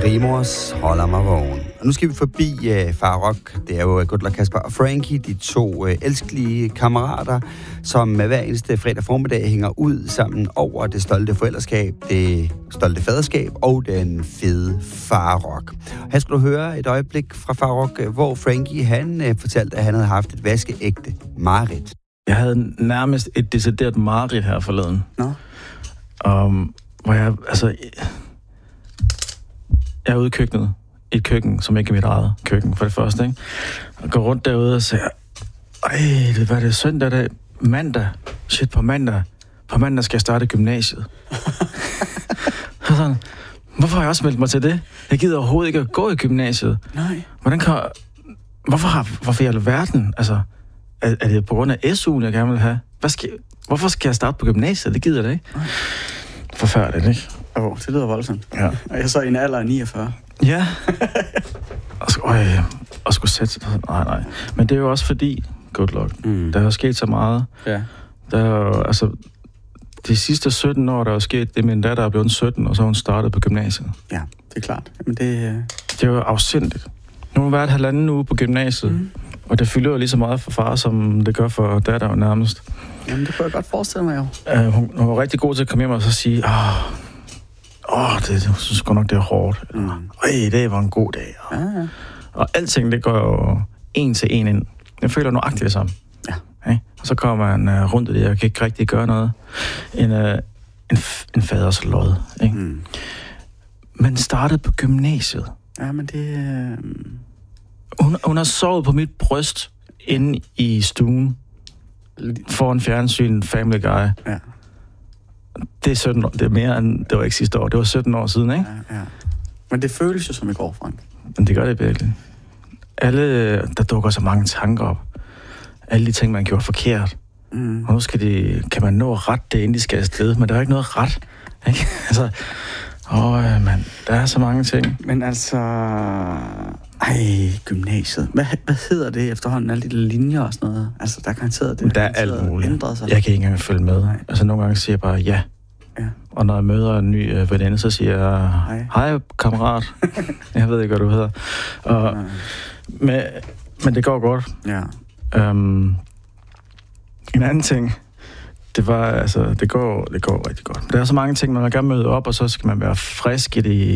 Rimors holder mig vågen. Og nu skal vi forbi Farrock. Det er jo Good Luck Casper og Frankie, de to elskelige kammerater, som hver eneste fredag formiddag hænger ud sammen over det stolte forældreskab, det stolte faderskab og den fede Farrock. Her skal du høre et øjeblik fra Farrock, hvor Frankie han fortalte, at han havde haft et vaskeægte mareridt. Jeg havde nærmest et decideret mareridt her forleden. Nå? Hvor jeg er ude i køkkenet. I et køkken, som ikke er mit eget køkken, for det første, ikke? Og går rundt derude og siger, hvad er det søndag dag? Mandag? Shit, på mandag. På mandag skal jeg starte gymnasiet. Sådan, hvorfor har jeg også meldt mig til det? Jeg gider overhovedet ikke at gå i gymnasiet. Nej. Hvorfor i alverden? Altså, er det på grund af SU'en, jeg gerne vil have? Hvorfor skal jeg starte på gymnasiet? Det gider det ikke. Nej. Forfærdeligt, ikke? Det lyder voldsomt. Ja. Og jeg er så i en alder af 49. Ja. Og skulle sætte sig. Nej. Men det er jo også fordi, good luck, der er jo sket så meget. Ja. Der er jo, altså, de sidste 17 år, der er jo sket, det min datter er blevet 17, og så har hun startet på gymnasiet. Ja, det er klart. Men det er jo afsindigt. Nu har hun været 1,5 uge på gymnasiet, og det fylder jo lige så meget for far, som det gør for datter jo nærmest. Jamen, det kunne jeg godt forestille mig jo. Hun var rigtig god til at komme hjem og så sige, jeg synes godt nok, det er hårdt. Det var en god dag. Ja. Og alting, det går jo en til en ind. Jeg føler nøjagtigt det samme. Ja. Okay? Og så kommer man rundt i det, og kan ikke rigtig gøre noget. En faders lod. Ikke? Men startede på gymnasiet. Ja, men det... Hun har sovet på mit bryst inde i stuen. Foran fjernsyn, Family Guy. Ja. Det er 17 år. Det er mere end det var ikke sidste år. Det var 17 år siden, ikke? Ja. Men det føles jo som i går, Frank. Men det gør det virkelig. Der dukker så mange tanker op. Alle de ting, man gjorde forkert. Og nu kan man nå ret det, inden de skal afsted. Men der er ikke noget ret. Ikke? Altså, der er så mange ting. Men altså... gymnasiet. Hvad hedder det efterhånden? Alle de linjer og sådan noget. Altså, der er garanteret det. Der er alt muligt. Jeg kan ikke engang følge med. Nej. Altså, nogle gange siger jeg bare ja. Og når jeg møder en ny veninde, så siger jeg, hej kammerat. Jeg ved ikke, hvad du hedder. Men det går godt. Ja. En anden ting, det var, altså, det går rigtig godt. Der er så mange ting, man vil gerne møde op, og så skal man være frisk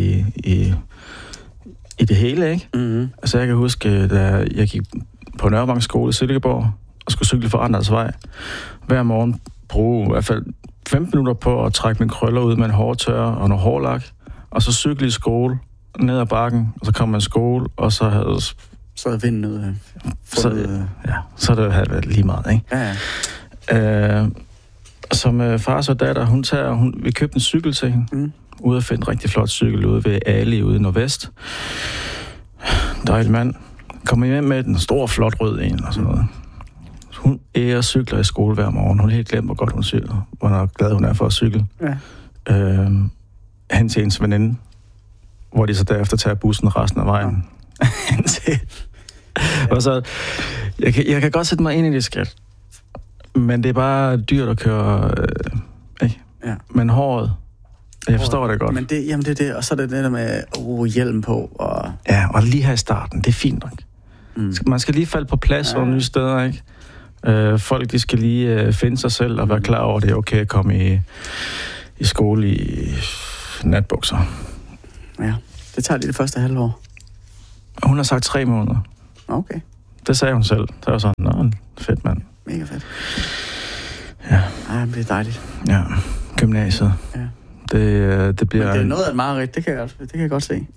i det hele, ikke? Altså, jeg kan huske, da jeg gik på Nørrebank skole i Silkeborg, og skulle cykle for Andres Vej, hver morgen bruge i hvert fald 15 minutter på at trække mine krøller ud med en hårtørrer og noget hårlak, og så cykle i skole, ned ad bakken, og så kom man i skole, og så havde... Så havde vinden ud af... Så det havde været lige meget, ikke? Ja. Som far og datter, vi købte en cykel til hende, ude at finde en rigtig flot cykel ude ved Ali ude i Nordvest. Dejlig mand. Kommer hjem med en stor, flot rød en og sådan noget. Hun cykler i skole hver morgen. Hun har helt glemt, hvor godt hun cykler. Hvor glad hun er for at cykle. Ja. Hen til ens veninde, hvor de så derefter tager bussen resten af vejen. Hen til. Og så, jeg kan godt sætte mig ind i det skridt. Men det er bare dyrt at køre, ikke? Ja. Men håret, jeg forstår det godt. Men det er det, og så er det det der med hjelm på. Og... Ja, og lige her i starten, det er fint nok. Man skal lige falde på plads og nye steder, ikke? Folk, de skal lige finde sig selv og være klar over, at det er okay at komme i skole i natbukser. Ja, det tager lige det første halvår. Hun har sagt 3 måneder. Okay. Det sagde hun selv. Det var sådan, fedt mand. Mega fedt. Ja. Ej, men det er dejligt. Ja, gymnasiet. Ja. Det bliver... Men det er noget af et mareridt, det kan jeg godt se.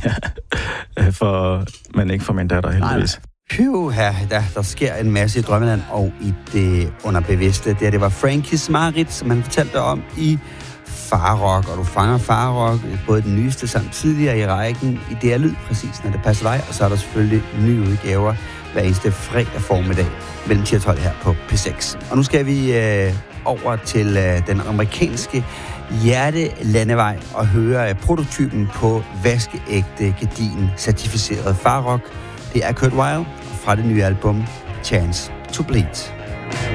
Ja, men ikke for min datter, heldigvis. Der sker en masse i Drømmeland og i det underbevidste. Det var Frankies mareridt, som han fortalte om i Farrock, og du fanger Farrock, både den nyeste samt tidligere i rækken i DR Lyd, præcis når det passer dig, og så er der selvfølgelig nye udgaver hver eneste fredag formiddag mellem 10 og 12 her på P6. Og nu skal vi over til den amerikanske hjertelandevej og høre prototypen på vaskeægte gedigen certificeret Farrock. Det er Kurt Weill fra det nye album Chance to Bleed.